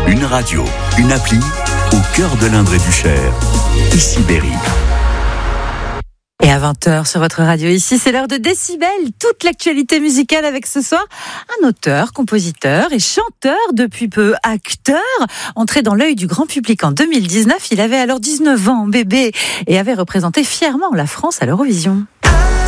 Une radio, une appli, au cœur de l'Indre et du Cher. Ici Berry. Et à 20h sur votre radio ici, c'est l'heure de Décibel. Toute l'actualité musicale avec ce soir un auteur, compositeur et chanteur, depuis peu acteur. Entré dans l'œil du grand public en 2019, il avait alors 19 ans, bébé, et avait représenté fièrement la France à l'Eurovision.